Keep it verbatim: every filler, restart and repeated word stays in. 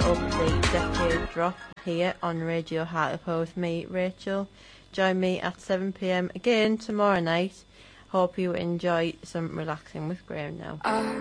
up the decade drop here on Radio Hartlepool with me, Rachel. Join me at seven p m again tomorrow night. Hope you enjoy some relaxing with Graham now. Uh.